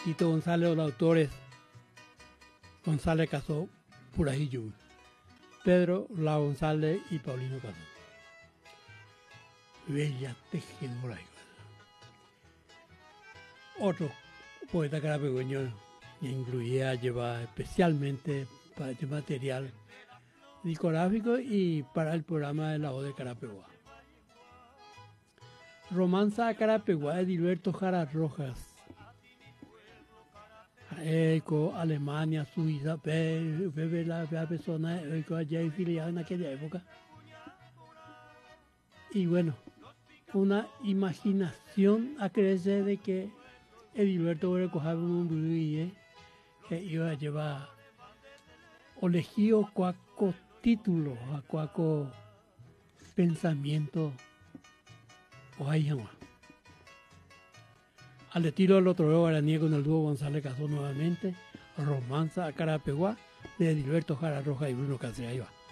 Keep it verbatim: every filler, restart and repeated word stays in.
Tito González, los autores González Casó, Purajillo, Pedro La González y Paulino Casó. Bella tejedora. Otro poeta carapegueño que incluía llevar especialmente para este material discográfico y para el programa de la voz de Carapeguá. Romanza a Carapeguá de Dilberto Jara Rojas. Eco, Alemania, Suiza, bebe la persona allá exiliada en aquella época. Y bueno, una imaginación a crecer de que Edilberto voy a coger un bruye que iba a llevar o elegío cuaco título, a cuaco pensamiento o ahí llama. Al estilo del otro guaraní con el dúo González Casó nuevamente, Romanza a Carapeguá de Edilberto Jara Rojas y Bruno Cáceres. Ahí va.